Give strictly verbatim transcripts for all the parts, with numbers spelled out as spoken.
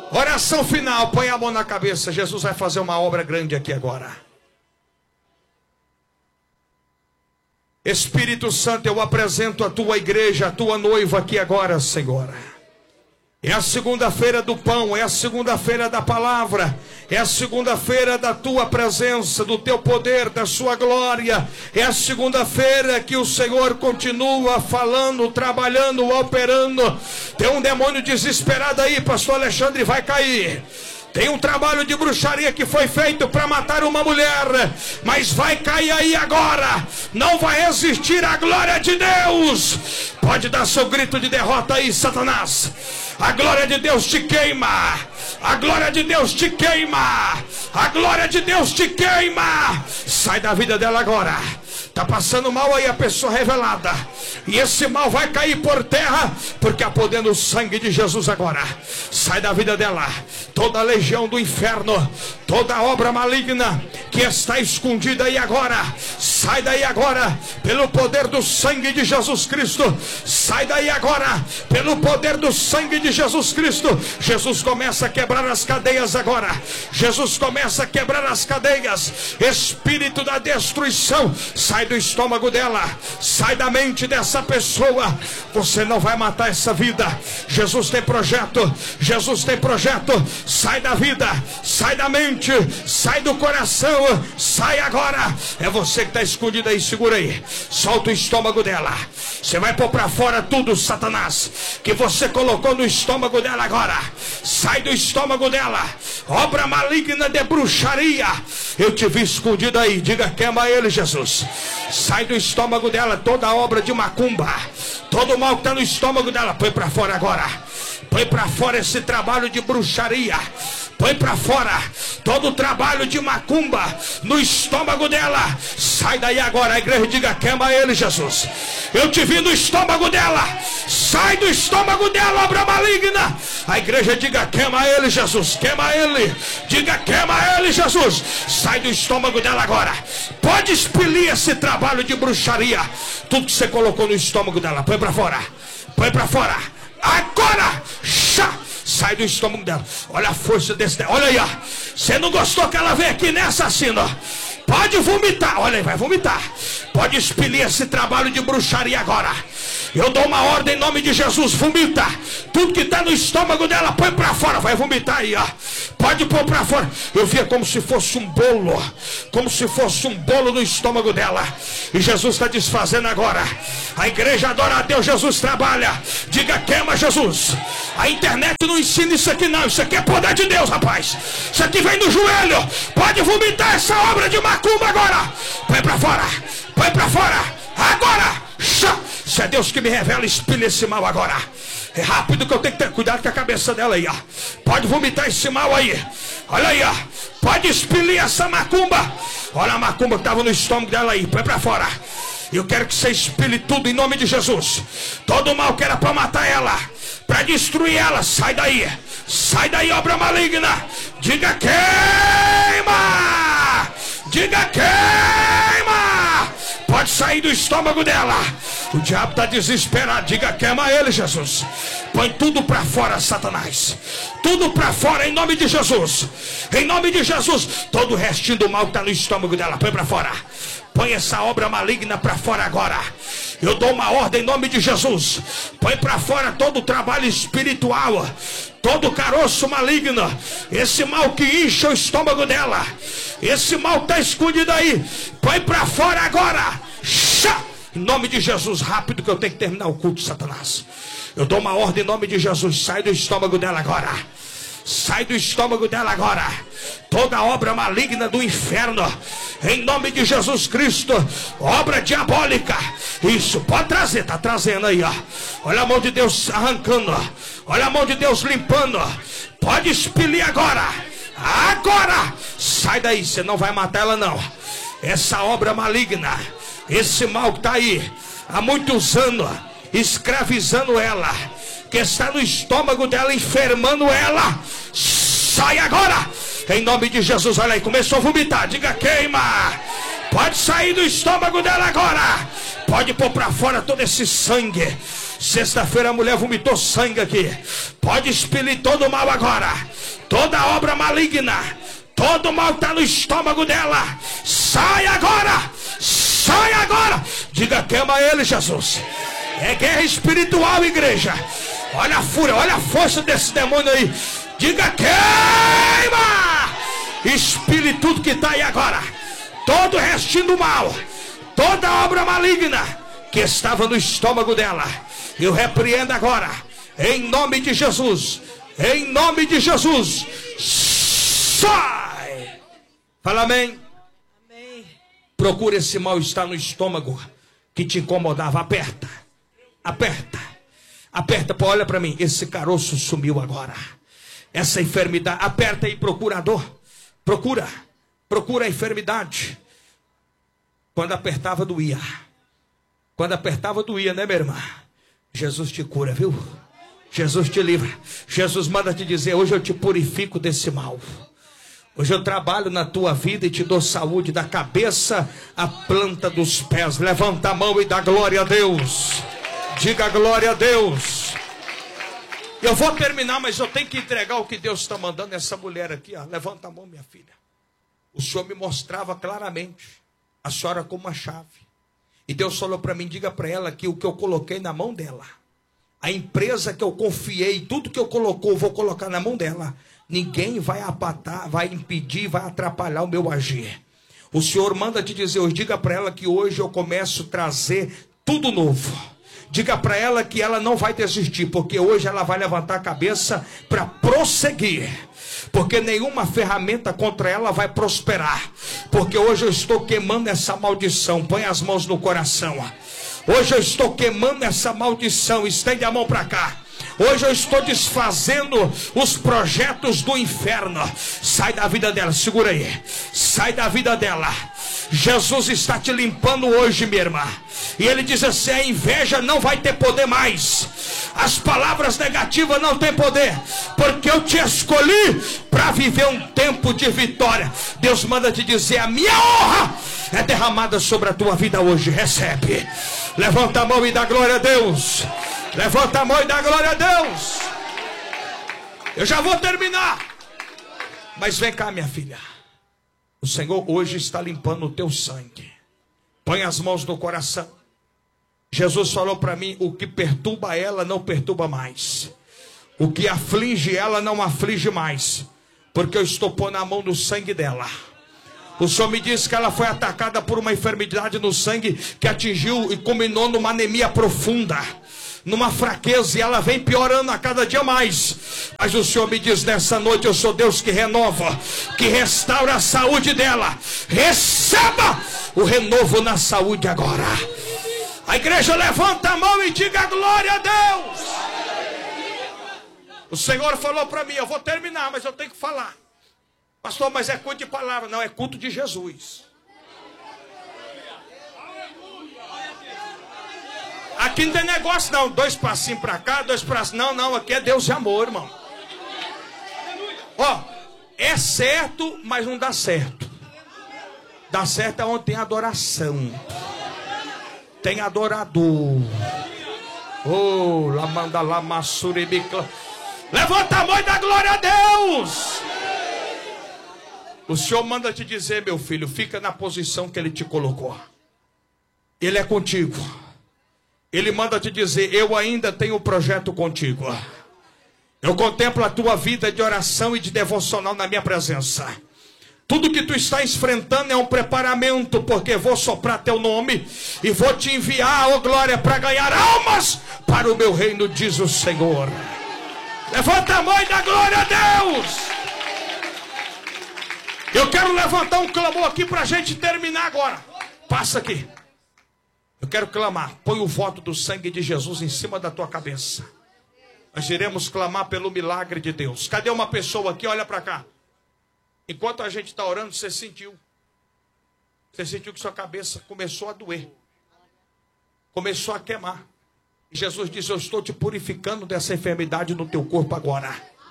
Oração final, põe a mão na cabeça. Jesus vai fazer uma obra grande aqui agora. Espírito Santo, eu apresento a tua igreja, a tua noiva aqui agora, Senhor. É a segunda-feira do pão, é a segunda-feira da palavra, é a segunda-feira da tua presença, do teu poder, da sua glória. É a segunda-feira que o Senhor continua falando, trabalhando, operando. Tem um demônio desesperado aí, pastor Alexandre, vai cair. Tem um trabalho de bruxaria que foi feito para matar uma mulher, mas vai cair aí agora. Não vai existir a glória de Deus. Pode dar seu grito de derrota aí, Satanás. A glória de Deus te queima. A glória de Deus te queima. A glória de Deus te queima. Sai da vida dela agora. Está passando mal aí a pessoa revelada. E esse mal vai cair por terra, porque há poder no sangue de Jesus agora. Sai da vida dela toda a legião do inferno, toda obra maligna que está escondida aí agora. Sai daí agora, pelo poder do sangue de Jesus Cristo. Sai daí agora, pelo poder do sangue de Jesus Cristo. Jesus começa a quebrar as cadeias agora. Jesus começa a quebrar as cadeias. Espírito da destruição, sai do estômago dela, sai da mente dessa pessoa. Você não vai matar essa vida. Jesus tem projeto, Jesus tem projeto. Sai da vida, sai da mente, sai do coração, sai agora. É você que está escondido aí, segura aí. Solta o estômago dela. Você vai pôr para fora tudo, Satanás, que você colocou no estômago dela agora. Sai do estômago dela. Obra maligna de bruxaria, eu te vi escondido aí. Diga, queima ele, Jesus. Sai do estômago dela toda obra de macumba, todo o mal que está no estômago dela. Põe para fora agora. Põe para fora esse trabalho de bruxaria. Põe para fora todo o trabalho de macumba no estômago dela. Sai daí agora. A igreja diga, queima ele, Jesus. Eu te vi no estômago dela. Sai do estômago dela, obra maligna. A igreja diga, queima ele, Jesus. Queima ele. Diga, queima ele, Jesus. Sai do estômago dela agora. Pode expelir esse trabalho de bruxaria. Tudo que você colocou no estômago dela. Põe para fora. Põe para fora. Agora. Chá. Sai do estômago dela. Olha a força desse. Olha aí, ó. Você não gostou que ela veio aqui nessa assina, ó. Pode vomitar. Olha aí, vai vomitar. Pode expelir esse trabalho de bruxaria agora. Eu dou uma ordem em nome de Jesus. Vomita. Tudo que está no estômago dela, põe para fora. Vai vomitar aí, ó. Pode pôr para fora. Eu via como se fosse um bolo. Como se fosse um bolo no estômago dela. E Jesus está desfazendo agora. A igreja adora a Deus. Jesus trabalha. Diga, queima, Jesus. A internet não ensina isso aqui não. Isso aqui é poder de Deus, rapaz. Isso aqui vem do joelho. Pode vomitar essa obra de macumba agora. Põe para fora. Põe para fora. Agora. Se é Deus que me revela, espelha esse mal agora. É rápido que eu tenho que ter cuidado com a cabeça dela aí, ó. Pode vomitar esse mal aí. Olha aí, ó. Pode expelir essa macumba. Olha a macumba que estava no estômago dela aí. Põe para fora. Eu quero que você expele tudo em nome de Jesus. Todo o mal que era para matar ela, para destruir ela, sai daí. Sai daí, obra maligna. Diga, queima. Diga, queima. Pode sair do estômago dela. O diabo está desesperado. Diga, queima ele, Jesus. Põe tudo para fora, Satanás. Tudo para fora em nome de Jesus. Em nome de Jesus. Todo o restinho do mal que está no estômago dela, põe para fora. Põe essa obra maligna para fora agora. Eu dou uma ordem em nome de Jesus. Põe para fora todo o trabalho espiritual, todo o caroço maligno, esse mal que incha o estômago dela, esse mal está escondido aí. Põe para fora agora. Chá! Em nome de Jesus, rápido que eu tenho que terminar o culto, Satanás. Eu dou uma ordem em nome de Jesus. Sai do estômago dela agora. Sai do estômago dela agora. Toda obra maligna do inferno, em nome de Jesus Cristo. Obra diabólica. Isso, pode trazer, tá trazendo aí, ó. Olha a mão de Deus arrancando, ó. Olha a mão de Deus limpando, ó. Pode expelir agora. Agora. Sai daí, você não vai matar ela não. Essa obra maligna, esse mal que está aí há muitos anos, escravizando ela, que está no estômago dela, enfermando ela, sai agora, em nome de Jesus. Olha aí, começou a vomitar. Diga, queima. Pode sair do estômago dela agora. Pode pôr para fora todo esse sangue. Sexta-feira a mulher vomitou sangue aqui. Pode expelir todo o mal agora. toda obra maligna, todo mal está no estômago dela. Sai agora, sai agora. Diga, queima ele, Jesus. É guerra espiritual, igreja. Olha a fúria, olha a força desse demônio aí. Diga, queima. Espírito, tudo que está aí agora, todo restinho do mal, toda obra maligna que estava no estômago dela, eu repreendo agora, em nome de Jesus. Em nome de Jesus. Sai. Fala amém. Amém. Procura esse mal-estar no estômago que te incomodava. Aperta. Aperta. Aperta. Pô, olha para mim. Esse caroço sumiu agora. Essa enfermidade. Aperta aí, procurador. Procura. Procura a enfermidade. Quando apertava, doía. Quando apertava, doía, né, minha irmã? Jesus te cura, viu? Jesus te livra. Jesus manda te dizer: hoje eu te purifico desse mal. Hoje eu trabalho na tua vida e te dou saúde da cabeça à planta dos pés. Levanta a mão e dá glória a Deus. Diga glória a Deus. Eu vou terminar, mas eu tenho que entregar o que Deus está mandando. Essa mulher aqui, ó, levanta a mão, minha filha. O Senhor me mostrava claramente a senhora com uma chave. E Deus falou para mim: diga para ela que o que eu coloquei na mão dela, a empresa que eu confiei, tudo que eu colocou, eu vou colocar na mão dela. Ninguém vai apatar, vai impedir, vai atrapalhar o meu agir. O Senhor manda te dizer hoje, diga para ela que hoje eu começo a trazer tudo novo. Diga para ela que ela não vai desistir, porque hoje ela vai levantar a cabeça para prosseguir. Porque nenhuma ferramenta contra ela vai prosperar. Porque hoje eu estou queimando essa maldição. Põe as mãos no coração. Hoje eu estou queimando essa maldição. Estende a mão para cá. Hoje eu estou desfazendo os projetos do inferno. Sai da vida dela, segura aí. Sai da vida dela. Jesus está te limpando hoje, minha irmã. E ele diz assim: a inveja não vai ter poder mais. As palavras negativas não têm poder. Porque eu te escolhi para viver um tempo de vitória. Deus manda te dizer: a minha honra é derramada sobre a tua vida hoje. Recebe. Levanta a mão e dá glória a Deus. Levanta a mão e dá glória a Deus. Eu já vou terminar. Mas vem cá, minha filha. O Senhor hoje está limpando o teu sangue. Põe as mãos no coração. Jesus falou para mim: o que perturba ela não perturba mais. O que aflige ela não aflige mais. Porque eu estou pondo a mão no sangue dela. O Senhor me disse que ela foi atacada por uma enfermidade no sangue que atingiu e culminou numa anemia profunda, numa fraqueza, e ela vem piorando a cada dia mais. Mas o Senhor me diz nessa noite: eu sou Deus que renova, que restaura a saúde dela. Receba o renovo na saúde agora. A igreja levanta a mão e diga glória a Deus. O Senhor falou para mim: eu vou terminar, mas eu tenho que falar. Pastor, mas é culto de palavra. Não, é culto de Jesus. Aqui não tem negócio não, dois passinhos para cá, dois passinhos. Não, não, aqui é Deus de amor, irmão. Ó, é certo, mas não dá certo. Dá certo é onde tem adoração. Tem adorador. Oh, la manda la masuribicla. Levanta a mão e dá glória a Deus. O Senhor manda te dizer: meu filho, fica na posição que Ele te colocou. Ele é contigo. Ele manda te dizer: eu ainda tenho um projeto contigo. Eu contemplo a tua vida de oração e de devocional na minha presença. Tudo que tu está enfrentando é um preparamento, porque vou soprar teu nome e vou te enviar, ó glória, para ganhar almas para o meu reino, diz o Senhor. Levanta a mão e dá glória a Deus. Eu quero levantar um clamor aqui para a gente terminar agora. Passa aqui. Eu quero clamar. Põe o voto do sangue de Jesus em cima da tua cabeça. Nós iremos clamar pelo milagre de Deus. Cadê uma pessoa aqui? Olha para cá. Enquanto a gente está orando, você sentiu. Você sentiu que sua cabeça começou a doer. Começou a queimar. E Jesus disse: eu estou te purificando dessa enfermidade no teu corpo agora.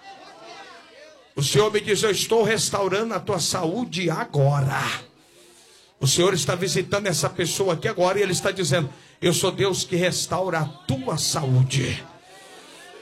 O Senhor me diz: eu estou restaurando a tua saúde agora. O Senhor está visitando essa pessoa aqui agora e Ele está dizendo: eu sou Deus que restaura a tua saúde.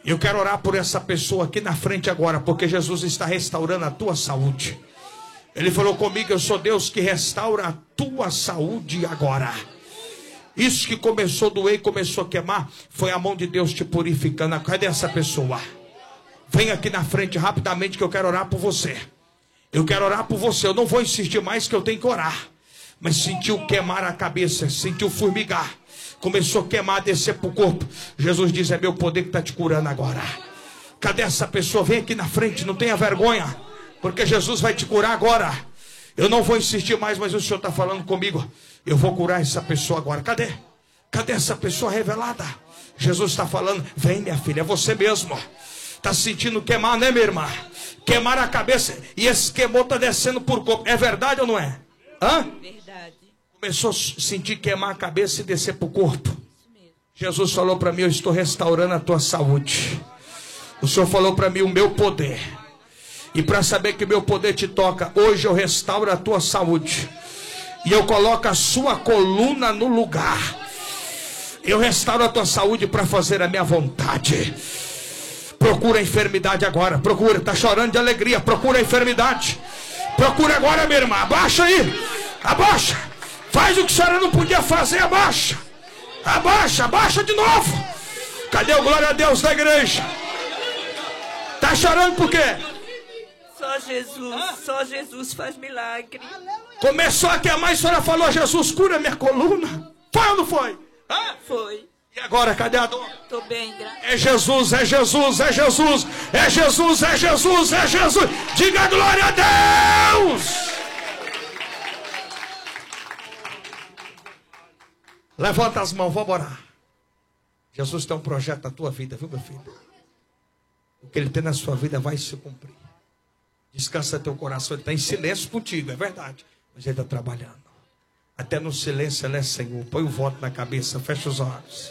Eu quero orar por essa pessoa aqui na frente agora, porque Jesus está restaurando a tua saúde. Ele falou comigo, eu sou Deus que restaura a tua saúde agora. Isso que começou a doer e começou a queimar, foi a mão de Deus te purificando. Cadê essa pessoa? Vem aqui na frente rapidamente que eu quero orar por você. Eu quero orar por você. Eu não vou insistir mais que eu tenho que orar. Mas sentiu queimar a cabeça, sentiu formigar. Começou a queimar, descer para o corpo. Jesus diz, é meu poder que está te curando agora. Cadê essa pessoa? Vem aqui na frente, não tenha vergonha. Porque Jesus vai te curar agora. Eu não vou insistir mais, mas o Senhor está falando comigo. Eu vou curar essa pessoa agora. Cadê? Cadê essa pessoa revelada? Jesus está falando, vem minha filha, é você mesmo. Está sentindo queimar, né minha irmã? Queimar a cabeça. E esse queimou está descendo por corpo. É verdade ou não é? Hã? Verdade. Começou a sentir queimar a cabeça e descer para o corpo. Jesus falou para mim, eu estou restaurando a tua saúde. O Senhor falou para mim, o meu poder. E para saber que meu poder te toca, hoje eu restauro a tua saúde. E eu coloco a sua coluna no lugar. Eu restauro a tua saúde para fazer a minha vontade. Procura a enfermidade agora. Procura, está chorando de alegria. Procura a enfermidade. Procura agora, minha irmã. Abaixa aí. Abaixa. Faz o que a senhora não podia fazer. Abaixa. Abaixa, abaixa de novo. Cadê o glória a Deus da igreja? Está chorando por quê? Só Jesus, só Jesus faz milagre. Começou a queimar e a senhora falou, Jesus, cura minha coluna. Foi ou não foi? Hã? Foi. E agora, cadê a dor? Tô bem, graças. É Jesus, é Jesus, é Jesus, é Jesus, é Jesus, é Jesus. Diga glória a Deus. Levanta as mãos, vamos orar. Jesus tem um projeto na tua vida, viu, meu filho? O que ele tem na sua vida vai se cumprir. Descansa teu coração, ele está em silêncio contigo, é verdade. Mas ele está trabalhando. Até no silêncio ele é Senhor. Põe o voto na cabeça, fecha os olhos.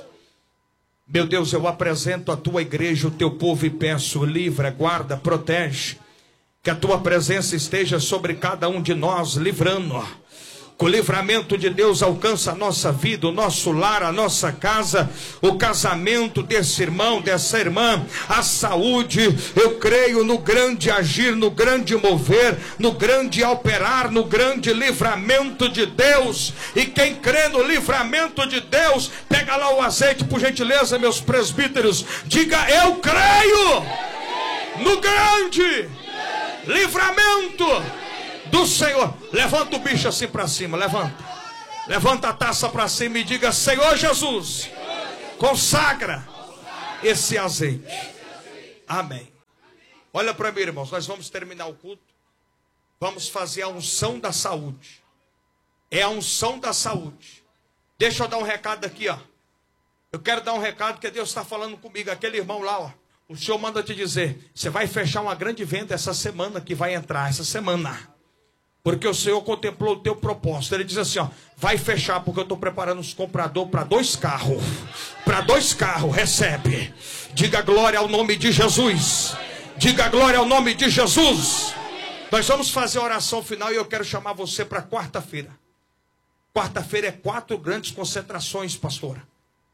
Meu Deus, eu apresento a tua igreja, o teu povo e peço, livra, guarda, protege. Que a tua presença esteja sobre cada um de nós, livrando. Que o livramento de Deus alcança a nossa vida, o nosso lar, a nossa casa, o casamento desse irmão, dessa irmã, a saúde. Eu creio no grande agir, no grande mover, no grande operar, no grande livramento de Deus. E quem crê no livramento de Deus, pega lá o azeite, por gentileza, meus presbíteros. Diga, eu creio no grande livramento do Senhor. Levanta o bicho assim para cima, levanta. Levanta a taça para cima e diga, Senhor Jesus, consagra esse azeite. Amém. Olha para mim, irmãos, nós vamos terminar o culto. Vamos fazer a unção da saúde. É a unção da saúde. Deixa eu dar um recado aqui, ó. Eu quero dar um recado que Deus está falando comigo. Aquele irmão lá, ó. O Senhor manda te dizer, você vai fechar uma grande venda essa semana que vai entrar, essa semana. Porque o Senhor contemplou o teu propósito. Ele diz assim, ó, vai fechar porque eu estou preparando os compradores para dois carros. Para dois carros, recebe. Diga glória ao nome de Jesus. Diga glória ao nome de Jesus. Nós vamos fazer a oração final e eu quero chamar você para quarta-feira. Quarta-feira é quatro grandes concentrações, pastora.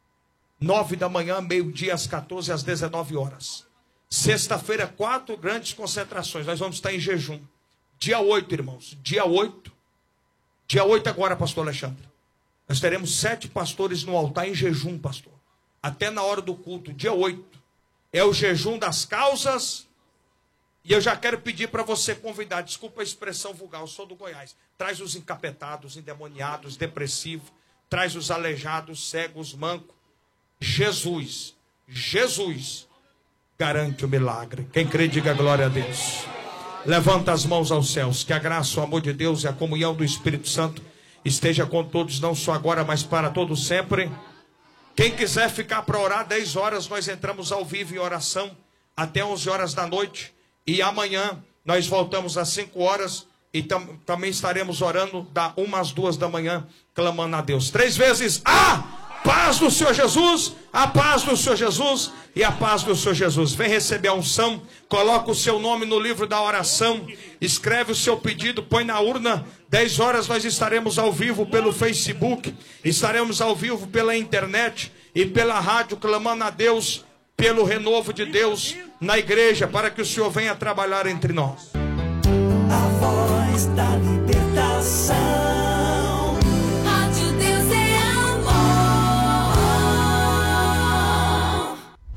Nove da manhã, meio-dia, às quatorze, às dezenove horas. Sexta-feira, quatro grandes concentrações. Nós vamos estar em jejum. Dia oito, irmãos. Dia oito. Dia oito agora, pastor Alexandre. Nós teremos sete pastores no altar em jejum, pastor. Até na hora do culto. Dia oito. É o jejum das causas. E eu já quero pedir para você convidar. Desculpa a expressão vulgar, eu sou do Goiás. Traz os encapetados, endemoniados, depressivos. Traz os aleijados, cegos, mancos. Jesus. Jesus garante o milagre. Quem crê, diga glória a Deus. Levanta as mãos aos céus. Que a graça, o amor de Deus e a comunhão do Espírito Santo esteja com todos, não só agora, mas para todos sempre. Quem quiser ficar para orar, dez horas nós entramos ao vivo em oração até onze horas da noite. E amanhã nós voltamos às cinco horas e tam, também estaremos orando da uma às duas da manhã, clamando a Deus. Três vezes, a paz do Senhor Jesus, a paz do Senhor Jesus e a paz do Senhor Jesus. Vem receber a unção, coloca o seu nome no livro da oração, escreve o seu pedido, põe na urna. Dez horas nós estaremos ao vivo pelo Facebook, estaremos ao vivo pela internet e pela rádio, clamando a Deus pelo renovo de Deus na igreja, para que o Senhor venha trabalhar entre nós. A voz da libertação. Rádio Deus é amor.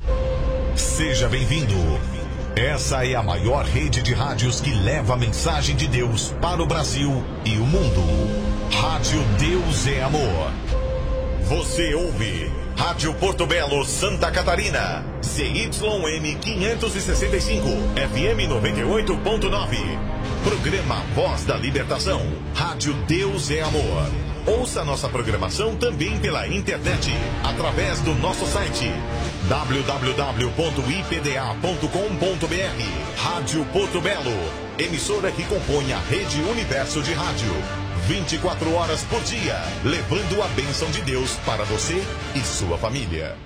Seja bem-vindo. Essa é a maior rede de rádios que leva a mensagem de Deus para o Brasil e o mundo. Rádio Deus é Amor. Você ouve Rádio Porto Belo, Santa Catarina, C Y M quinhentos e sessenta e cinco, F M noventa e oito ponto nove. Programa Voz da Libertação. Rádio Deus é Amor. Ouça nossa programação também pela internet, através do nosso site w w w ponto i p d a ponto com ponto b r. Rádio Porto Belo, emissora que compõe a Rede Universo de Rádio. vinte e quatro horas por dia, levando a bênção de Deus para você e sua família.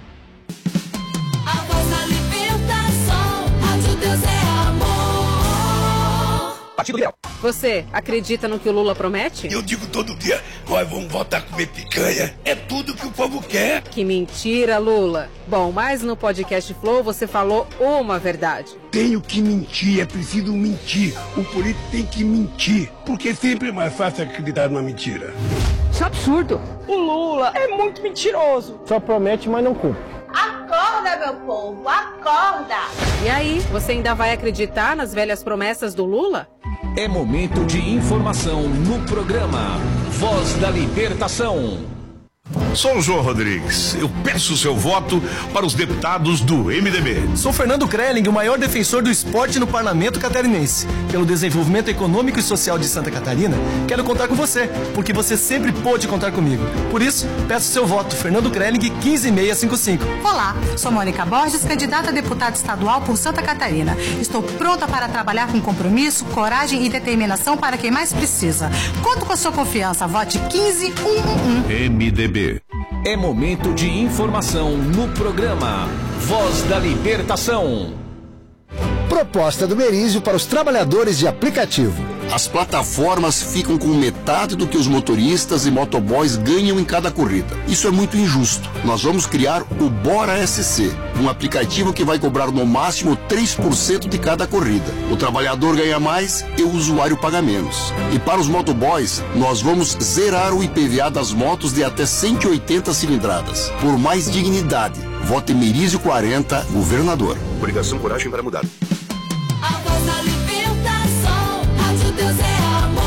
A voz da libertação. Rádio Deus é amor. Partido Liberal. Você acredita no que o Lula promete? Eu digo todo dia, nós vamos voltar a comer picanha. É tudo que o povo quer. Que mentira, Lula. Bom, mas no podcast Flow você falou uma verdade. Tenho que mentir, é preciso mentir. O político tem que mentir, porque sempre é mais fácil acreditar numa mentira. Isso é absurdo. O Lula é muito mentiroso. Só promete, mas não cumpre. Acorda, meu povo, acorda! E aí, você ainda vai acreditar nas velhas promessas do Lula? É momento de informação no programa Voz da Libertação. Sou o João Rodrigues. Eu peço o seu voto para os deputados do M D B. Sou Fernando Krelling, o maior defensor do esporte no parlamento catarinense. Pelo desenvolvimento econômico e social de Santa Catarina, quero contar com você, porque você sempre pôde contar comigo. Por isso, peço seu voto, Fernando Krelling, quinze mil seiscentos e cinquenta e cinco. Olá, sou Mônica Borges, candidata a deputada estadual por Santa Catarina. Estou pronta para trabalhar com compromisso, coragem e determinação para quem mais precisa. Conto com a sua confiança. Vote quinze mil cento e onze. M D B. É momento de informação no programa Voz da Libertação. Proposta do Merizio para os trabalhadores de aplicativo. As plataformas ficam com metade do que os motoristas e motoboys ganham em cada corrida. Isso é muito injusto. Nós vamos criar o Bora S C, um aplicativo que vai cobrar no máximo três por cento de cada corrida. O trabalhador ganha mais e o usuário paga menos. E para os motoboys, nós vamos zerar o I P V A das motos de até cento e oitenta cilindradas. Por mais dignidade, vote Merizio quarenta, governador. Obrigação, coragem para mudar. A voz da libertação. Rádio Deus é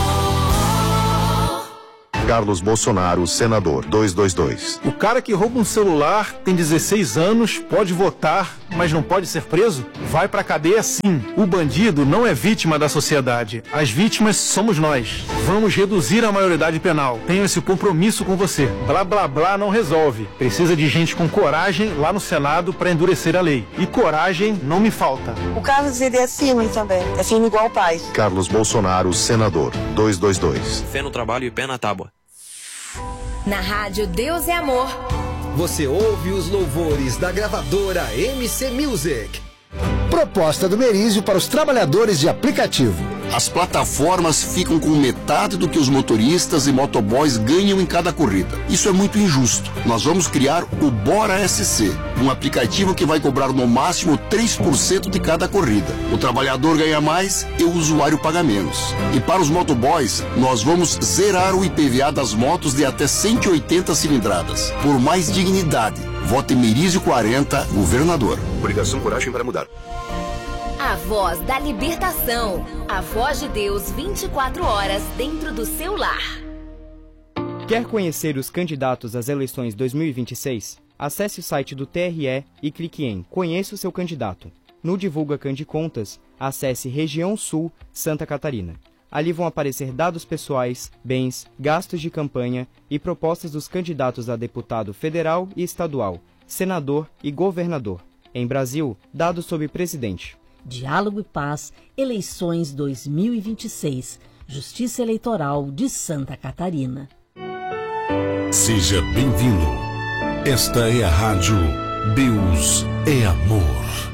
amor. Carlos Bolsonaro, senador, duzentos e vinte e dois. O cara que rouba um celular tem dezesseis anos, pode votar, mas não pode ser preso? Vai pra cadeia sim. O bandido não é vítima da sociedade. As vítimas somos nós. Vamos reduzir a maioridade penal. Tenho esse compromisso com você. Blá blá blá não resolve. Precisa de gente com coragem lá no Senado pra endurecer a lei. E coragem não me falta. O Carlos, ele é firme também. É firme igual o pai. Carlos Bolsonaro, senador, duzentos e vinte e dois. Fé no trabalho e pé na tábua. Na rádio Deus é Amor. Você ouve os louvores da gravadora M C Music. Proposta do Merizio para os trabalhadores de aplicativo. As plataformas ficam com metade do que os motoristas e motoboys ganham em cada corrida. Isso é muito injusto. Nós vamos criar o Bora S C, um aplicativo que vai cobrar no máximo três por cento de cada corrida. O trabalhador ganha mais e o usuário paga menos. E para os motoboys, nós vamos zerar o I P V A das motos de até cento e oitenta cilindradas. Por mais dignidade, vote Merizio quarenta, governador. Obrigação, coragem para mudar. A voz da libertação. A voz de Deus vinte e quatro horas dentro do seu lar. Quer conhecer os candidatos às eleições dois mil e vinte e seis? Acesse o site do T R E e clique em Conheça o seu candidato. No Divulga Candicontas, acesse Região Sul, Santa Catarina. Ali vão aparecer dados pessoais, bens, gastos de campanha e propostas dos candidatos a deputado federal e estadual, senador e governador. Em Brasil, dados sobre presidente. Diálogo e Paz, eleições dois mil e vinte e seis, Justiça Eleitoral de Santa Catarina. Seja bem-vindo. Esta é a rádio Deus é Amor.